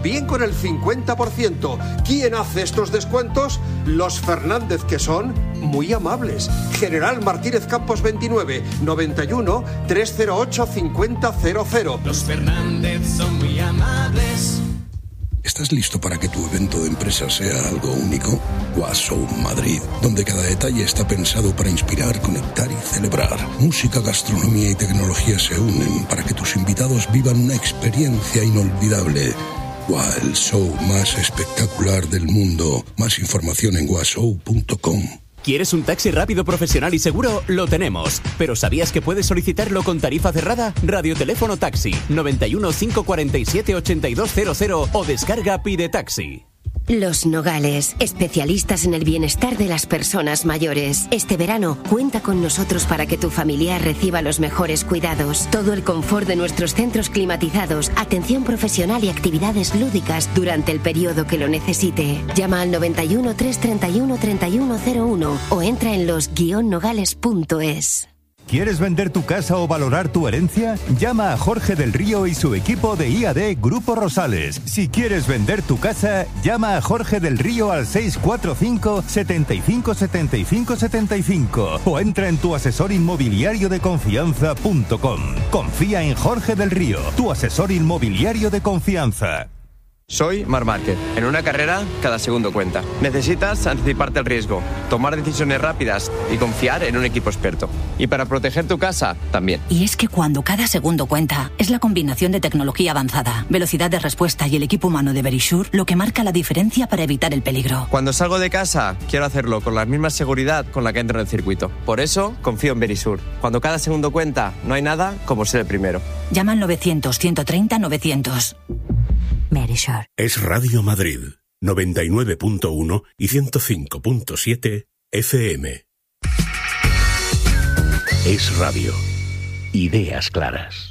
Bien con el 50%. ¿Quién hace estos descuentos? Los Fernández, que son muy amables. General Martínez Campos 29, 91 308 5000. Los Fernández son muy amables. ¿Estás listo para que tu evento de empresa sea algo único? WASHOW Madrid, donde cada detalle está pensado para inspirar, conectar y celebrar. Música, gastronomía y tecnología se unen para que tus invitados vivan una experiencia inolvidable. El show más espectacular del mundo. Más información en washow.com. ¿Quieres un taxi rápido, profesional y seguro? Lo tenemos. ¿Pero sabías que puedes solicitarlo con tarifa cerrada? Radioteléfono Taxi 91 547 8200 o descarga Pide Taxi. Los Nogales, especialistas en el bienestar de las personas mayores. Este verano, cuenta con nosotros para que tu familiar reciba los mejores cuidados. Todo el confort de nuestros centros climatizados, atención profesional y actividades lúdicas durante el periodo que lo necesite. Llama al 91 331 3101 o entra en los-nogales.es. ¿Quieres vender tu casa o valorar tu herencia? Llama a Jorge del Río y su equipo de IAD Grupo Rosales. Si quieres vender tu casa, llama a Jorge del Río al 645 75 75 75 o entra en tuasesorinmobiliariodeconfianza.com. Confía en Jorge del Río, tu asesor inmobiliario de confianza. Soy Marc Márquez. En una carrera, cada segundo cuenta. Necesitas anticiparte al riesgo, tomar decisiones rápidas y confiar en un equipo experto. Y para proteger tu casa, también. Y es que cuando cada segundo cuenta, es la combinación de tecnología avanzada, velocidad de respuesta y el equipo humano de Verisure lo que marca la diferencia para evitar el peligro. Cuando salgo de casa, quiero hacerlo con la misma seguridad con la que entro en el circuito. Por eso, confío en Verisure. Cuando cada segundo cuenta, no hay nada como ser el primero. Llama al 900-130-900. Verisure. Es Radio Madrid, 99.1 y 105.7 FM. Es radio. Ideas claras.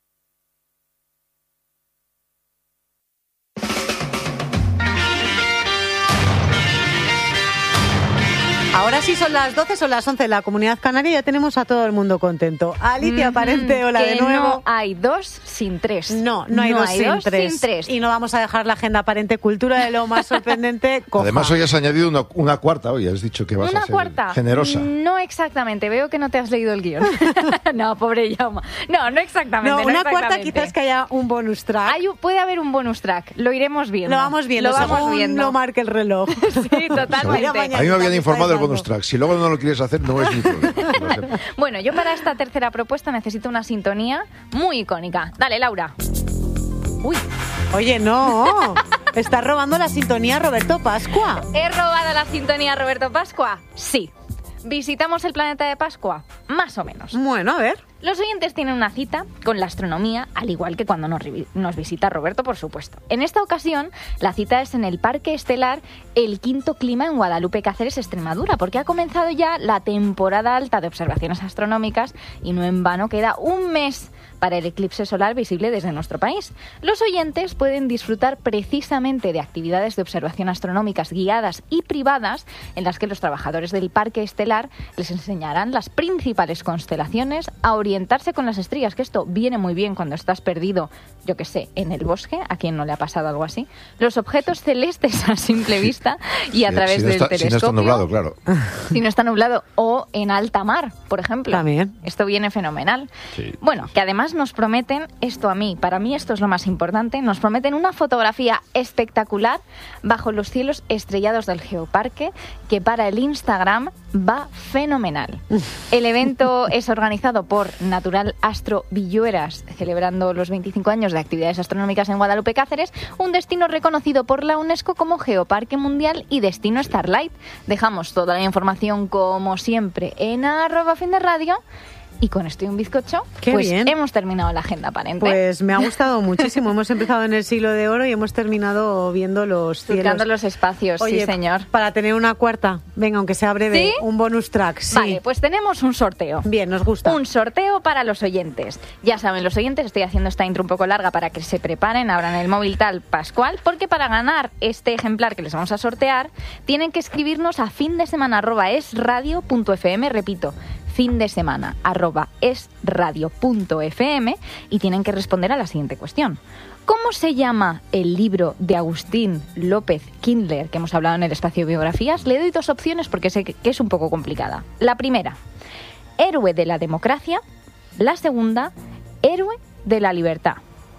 Ahora sí son las 12, son las 11 en la Comunidad Canaria y ya tenemos a todo el mundo contento. Alicia Parente, hola de nuevo. No hay dos sin tres. No hay dos sin tres. Y no vamos a dejar la agenda Parente Cultura de lo más sorprendente coja. Además hoy has añadido una cuarta, hoy has dicho que vas a ser cuarta. Generosa. No exactamente, veo que no te has leído el guión. No, pobre Jaume. No exactamente. No, una cuarta quizás que haya un bonus track. Puede haber un bonus track, lo iremos viendo. Lo vamos viendo, lo marque el reloj. Sí, totalmente. A mí me habían informado del bonus track. Si luego no lo quieres hacer, no es mi problema. Bueno, yo para esta tercera propuesta necesito una sintonía muy icónica. Dale, Laura. Uy, oye, no. ¿Estás robando la sintonía Roberto Pascua? ¿He robado la sintonía Roberto Pascua? Sí. ¿Visitamos el planeta de Pascua? Más o menos. Bueno, a ver. Los oyentes tienen una cita con la astronomía, al igual que cuando nos visita Roberto, por supuesto. En esta ocasión, la cita es en el Parque Estelar El Quinto Clima en Guadalupe, Cáceres, Extremadura, porque ha comenzado ya la temporada alta de observaciones astronómicas y no en vano queda un mes para el eclipse solar visible desde nuestro país. Los oyentes pueden disfrutar precisamente de actividades de observación astronómicas guiadas y privadas en las que los trabajadores del Parque Estelar les enseñarán las principales constelaciones, a orientarse con las estrellas, que esto viene muy bien cuando estás perdido, yo que sé, en el bosque, a quien no le ha pasado algo así, los objetos celestes a simple vista y a través del telescopio. Si no está nublado, claro. Si no está nublado, o en alta mar, por ejemplo. También. Esto viene fenomenal. Sí. Bueno, que además nos prometen, para mí esto es lo más importante, nos prometen una fotografía espectacular bajo los cielos estrellados del Geoparque, que para el Instagram va fenomenal. El evento es organizado por Natural Astro Villueras, celebrando los 25 años de actividades astronómicas en Guadalupe, Cáceres, un destino reconocido por la UNESCO como Geoparque Mundial y Destino Starlight. Dejamos toda la información, como siempre, en @finderradio. Y con esto y un bizcocho, pues bien. Hemos terminado la agenda Parente. Pues me ha gustado muchísimo. Hemos empezado en el siglo de oro y hemos terminado viendo los cielos. Buscando los espacios, Oye, sí señor. Para tener una cuarta, venga, aunque sea breve, ¿Sí? un bonus track. Sí. Vale, pues tenemos un sorteo. Bien, nos gusta. Un sorteo para los oyentes. Ya saben los oyentes, estoy haciendo esta intro un poco larga para que se preparen, abran el móvil tal Pascual, porque para ganar este ejemplar que les vamos a sortear, tienen que escribirnos a findesemana@esradio.fm, repito, findesemana@esradio.fm y tienen que responder a la siguiente cuestión. ¿Cómo se llama el libro de Agustín López Kindler que hemos hablado en el espacio de biografías? Le doy 2 opciones porque sé que es un poco complicada. La primera, Héroe de la democracia. La segunda, Héroe de la libertad.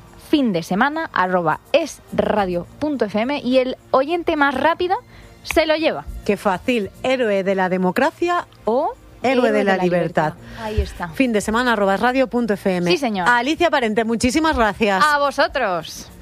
findesemana@esradio.fm y el oyente más rápido se lo lleva. Qué fácil. Héroe de la democracia o Héroe de la libertad. Ahí está. Findesemana@esradio.fm. Sí, señor. Alicia Parente, muchísimas gracias. A vosotros.